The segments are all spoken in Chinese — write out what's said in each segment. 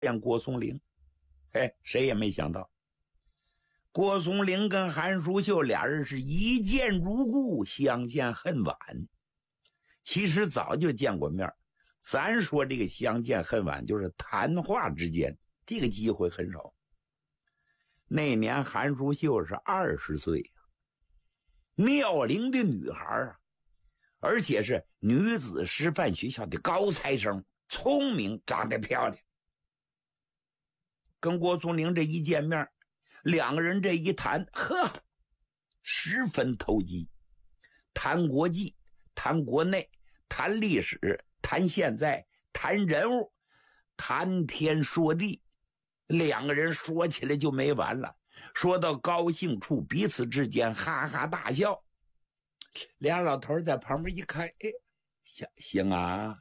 见郭松龄。谁也没想到，郭松龄跟韩淑秀俩人是一见如故，相见恨晚。其实早就见过面，咱说这个相见恨晚，就是谈话之间，这个机会很少。那年韩淑秀是20岁，妙龄的女孩啊，而且是女子师范学校的高材生，聪明，长得漂亮。跟郭松龄这一见面，两个人这一谈，十分投机。谈国际，谈国内，谈历史，谈现在，谈人物，谈天说地，两个人说起来就没完了。说到高兴处，彼此之间哈哈大笑。俩老头在旁边一看，行啊，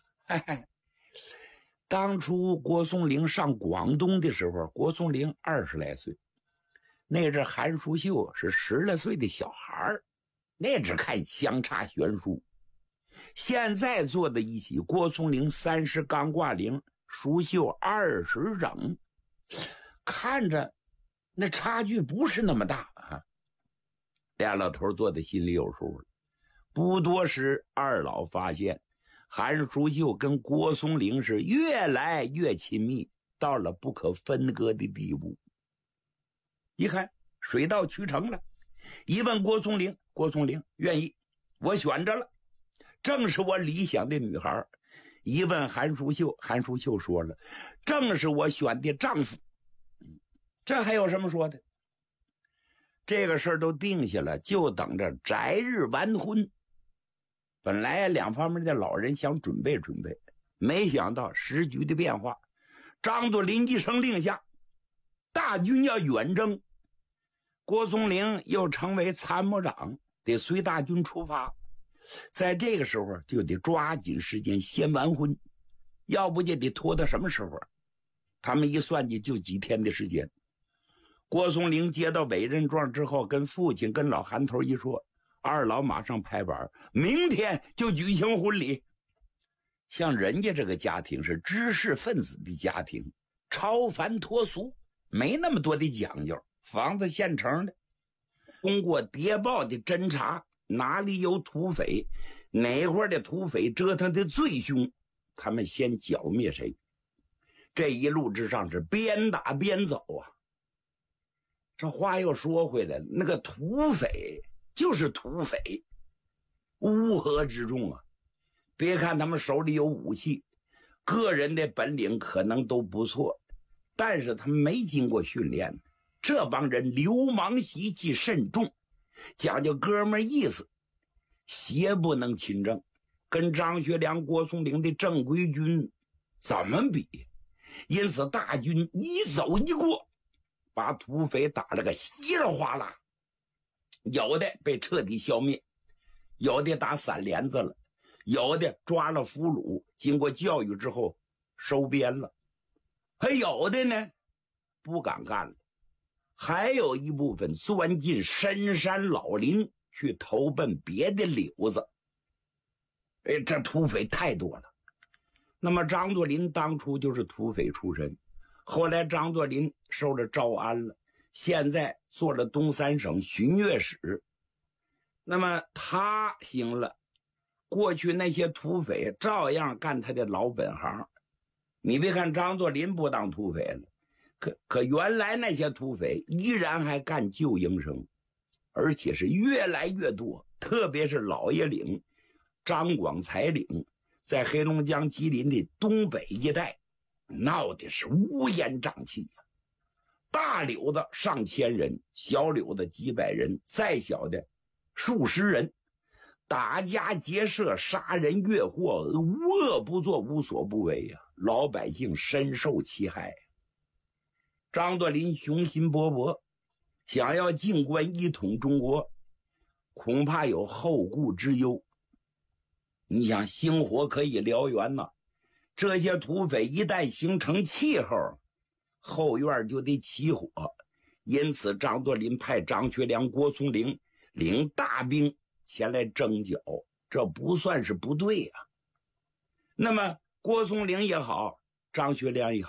当初郭松龄上广东的时候，郭松龄20来岁，那阵韩淑秀是10来岁的小孩，那只看相差悬殊。现在坐在一起，郭松龄30刚挂零，淑秀20整，看着那差距不是那么大啊。俩老头坐在心里有数了。不多时，二老发现韩淑秀跟郭松龄是越来越亲密，到了不可分割的地步。一看水到渠成了，一问郭松龄，郭松龄愿意，我选着了，正是我理想的女孩。一问韩淑秀，韩淑秀说了，正是我选的丈夫。这还有什么说的？这个事儿都定下了，就等着择日完婚。本来两方面的老人想准备准备，没想到时局的变化，张作霖一声令下，大军要远征，郭松龄又成为参谋长，得随大军出发。在这个时候就得抓紧时间先完婚，要不就得拖到什么时候？他们一算计就几天的时间。郭松龄接到委任状之后，跟父亲跟老韩头一说，二老马上拍板，明天就举行婚礼。像人家这个家庭是知识分子的家庭，超凡脱俗，没那么多的讲究，房子现成的。通过谍报的侦查，哪里有土匪，哪块的土匪折腾的最凶，他们先剿灭谁。这一路之上是边打边走啊。这话又说回来了，那个土匪就是土匪，乌合之众啊。别看他们手里有武器，个人的本领可能都不错，但是他们没经过训练，这帮人流氓习气甚重，讲究哥们意思，邪不能侵正，跟张学良、郭松龄的正规军怎么比？因此大军一走一过，把土匪打了个稀里哗啦，有的被彻底消灭，有的打散连子了，有的抓了俘虏，经过教育之后收编了，还有的呢不敢干了，还有一部分钻进深山老林去投奔别的柳子。这土匪太多了。那么张作霖当初就是土匪出身，后来张作霖受了招安了，现在做了东三省巡阅使。那么他行了，过去那些土匪照样干他的老本行。你别看张作霖不当土匪了，可原来那些土匪依然还干旧营生，而且是越来越多，特别是老爷岭、张广才岭，在黑龙江吉林的东北一带闹的是乌烟瘴气啊。大柳子上千人，小柳子几百人，再小的数十人，打家劫舍，杀人越货，无恶不作，无所不为呀，老百姓深受其害。张作霖雄心勃勃，想要进关一统中国，恐怕有后顾之忧。你想星火可以燎原呐，这些土匪一旦形成气候，后院就得起火。因此张作霖派张学良、郭松龄领大兵前来征剿，这不算是不对啊。那么郭松龄也好，张学良也好，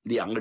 两个